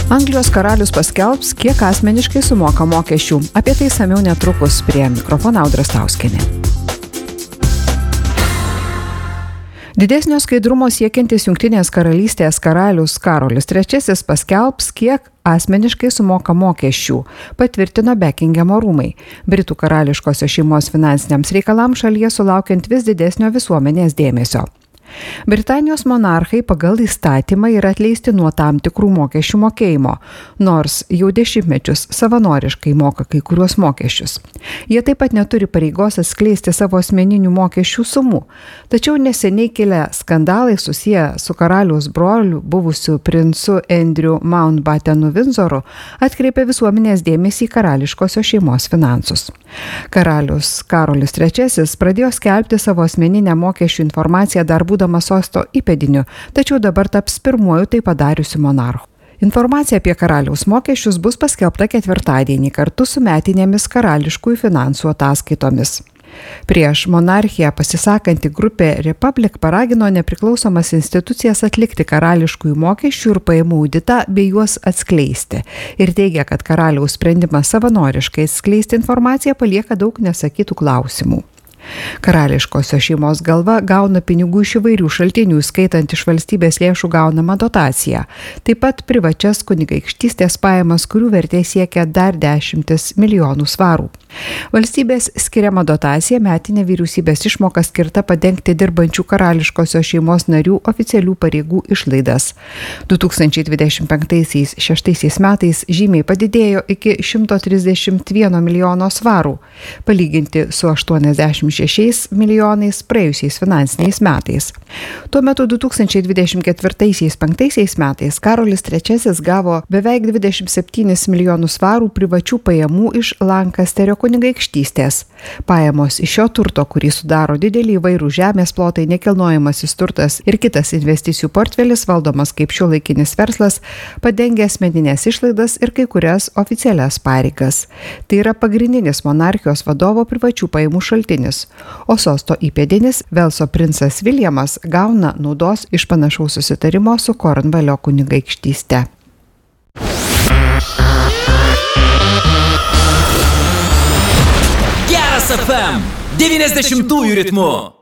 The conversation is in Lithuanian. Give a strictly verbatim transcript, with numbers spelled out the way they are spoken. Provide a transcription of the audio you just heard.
Anglijos karalius paskelbs, kiek asmeniškai sumoka mokesčių. Apie tai samiau netrukus. Prie mikrofono Audra Stauskienė. Didesnio skaidrumo siekiantis Jungtinės karalystės karalius Karolis trečiasis paskelbs, kiek asmeniškai sumoka mokesčių, patvirtino Bekingemo rūmai. Britų karališkosios šeimos finansiniams reikalams šalyje sulaukiant vis didesnio visuomenės dėmesio. Britanijos monarchai pagal įstatymą yra atleisti nuo tam tikrų mokesčių mokėjimo, nors jau dešimtmečius savanoriškai moka kai kuriuos mokesčius. Jie taip pat neturi pareigos atskleisti savo asmeninių mokesčių sumų. Tačiau neseniai kilę skandalai susiję su karaliaus broliu, buvusiu princu Andrew Mountbattenu Windsoru, atkreipė visuomenės dėmesį į karališkosios šeimos finansus. Karalius Karolis trečiasis pradėjo skelbti savo asmeninę mokesčių informaciją dar būdamas sosto įpėdiniu, tačiau dabar taps pirmuoju tai padariusiu monarchu. Informacija apie karaliaus mokesčius bus paskelbta ketvirtadienį kartu su metinėmis karališkųjų finansų ataskaitomis. Prieš monarchiją pasisakanti grupė Republic paragino nepriklausomas institucijas atlikti karališkųjų mokesčių ir pajamų auditą bei juos atskleisti ir teigia, kad karaliaus sprendimas savanoriškai atskleisti informaciją palieka daug nesakytų klausimų. Karališkosios šeimos galva gauna pinigų iš įvairių šaltinių, skaitant iš valstybės lėšų gaunamą dotaciją, taip pat privačias kunigaikštystės pajamas, kurių vertė siekia dar dešimtis milijonų svarų. Valstybės skiriama dotacija metinė vyriausybės išmoka skirta padengti dirbančių karališkosios šeimos narių oficialių pareigų išlaidas. du tūkstančiai dvidešimt penktaisiais šeštaisiais metais žymiai padidėjo iki šimto trisdešimt vieno milijono svarų, palyginti su aštuoniasdešimt šešiais milijonais praėjusiais finansiniais metais. Tuo metu du tūkstančiai dvidešimt ketvirtaisiais penktaisiais metais Karolis trečiasis gavo beveik dvidešimt septynis milijonus svarų privačių pajamų iš Lankasterio kunigaikštystės. Pajamos iš šio turto, kurį sudaro didelį įvairių žemės plotai, nekilnojamasis turtas ir kitas investicijų portfelis valdomas kaip šiuolaikinis verslas, padengia asmeninės išlaidas ir kai kurias oficialias pareigas. Tai yra pagrindinis monarchijos vadovo privačių pajamų šaltinis, o sosto įpėdinis Velso princas Viljamas gauna naudos iš panašaus susitarimo su Kornvalio kunigaikštyste. Geras F M devyniasdešimtųjų ritmu.